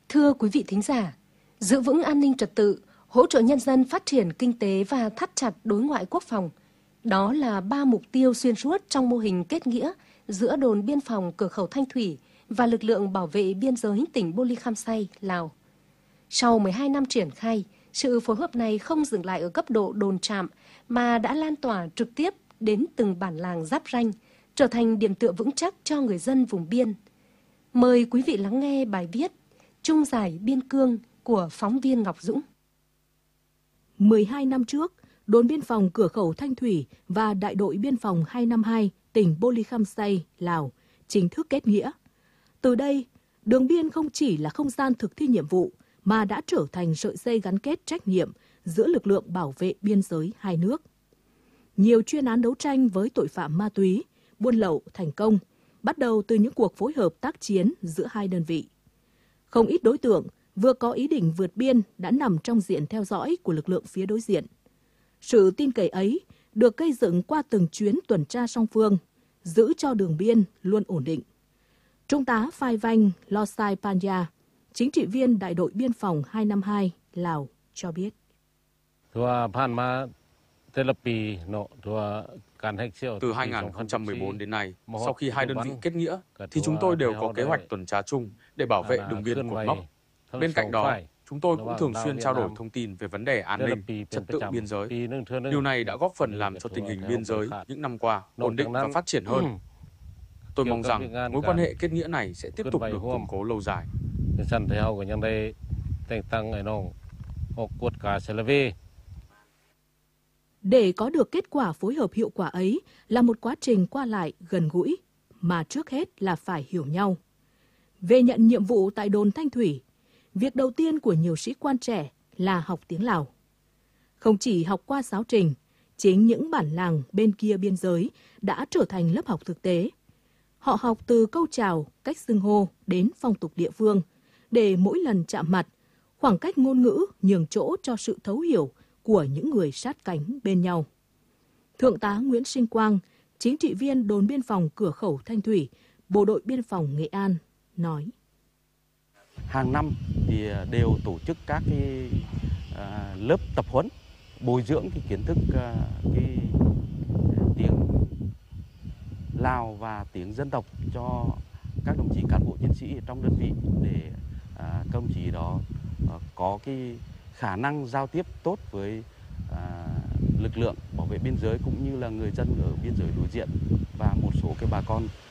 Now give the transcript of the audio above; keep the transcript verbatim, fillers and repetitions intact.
Thưa quý vị thính giả, giữ vững an ninh trật tự, hỗ trợ nhân dân phát triển kinh tế và thắt chặt đối ngoại quốc phòng. Đó là ba mục tiêu xuyên suốt trong mô hình kết nghĩa giữa đồn biên phòng cửa khẩu Thanh Thủy và lực lượng bảo vệ biên giới tỉnh Bô Ly Kham Say, Lào. Sau mười hai năm triển khai, sự phối hợp này không dừng lại ở cấp độ đồn trạm mà đã lan tỏa trực tiếp đến từng bản làng giáp ranh, trở thành điểm tựa vững chắc cho người dân vùng biên. Mời quý vị lắng nghe bài viết Trung giải biên cương của phóng viên Ngọc Dũng. mười hai năm trước, đồn biên phòng cửa khẩu Thanh Thủy và đại đội biên phòng hai năm hai tỉnh Bô Ly Kham Say, Lào chính thức kết nghĩa. Từ đây, đường biên không chỉ là không gian thực thi nhiệm vụ mà đã trở thành sợi dây gắn kết trách nhiệm giữa lực lượng bảo vệ biên giới hai nước. Nhiều chuyên án đấu tranh với tội phạm ma túy, buôn lậu thành công, bắt đầu từ những cuộc phối hợp tác chiến giữa hai đơn vị. Không ít đối tượng vừa có ý định vượt biên đã nằm trong diện theo dõi của lực lượng phía đối diện. Sự tin cậy ấy được gây dựng qua từng chuyến tuần tra song phương, giữ cho đường biên luôn ổn định. Trung tá Phai Vanh Losai Panya, chính trị viên đại đội biên phòng hai năm hai, Lào, cho biết. Từ hai nghìn không trăm mười bốn đến nay, sau khi hai đơn vị kết nghĩa, thì chúng tôi đều có kế hoạch tuần tra chung để bảo vệ đường biên cột mốc. Bên cạnh đó, chúng tôi cũng thường xuyên trao đổi thông tin về vấn đề an ninh, trật tự biên giới. Điều này đã góp phần làm cho tình hình biên giới những năm qua ổn định và phát triển hơn. Tôi mong rằng mối quan hệ kết nghĩa này sẽ tiếp tục được củng cố lâu dài. Để có được kết quả phối hợp hiệu quả ấy là một quá trình qua lại gần gũi, mà trước hết là phải hiểu nhau. Về nhận nhiệm vụ tại đồn Thanh Thủy, việc đầu tiên của nhiều sĩ quan trẻ là học tiếng Lào. Không chỉ học qua giáo trình, chính những bản làng bên kia biên giới đã trở thành lớp học thực tế. Họ học từ câu chào, cách xưng hô đến phong tục địa phương, để mỗi lần chạm mặt, khoảng cách ngôn ngữ nhường chỗ cho sự thấu hiểu của những người sát cánh bên nhau. Thượng tá Nguyễn Sinh Quang, chính trị viên đồn biên phòng cửa khẩu Thanh Thủy, Bộ đội Biên phòng Nghệ An, nói. Hàng năm thì đều tổ chức các cái, uh, lớp tập huấn, bồi dưỡng cái kiến thức, uh, cái tiếng Lào và tiếng dân tộc cho các đồng chí cán bộ chiến sĩ trong đơn vị để uh, các đồng chí đó uh, có cái khả năng giao tiếp tốt với uh, lực lượng bảo vệ biên giới cũng như là người dân ở biên giới đối diện và một số cái bà con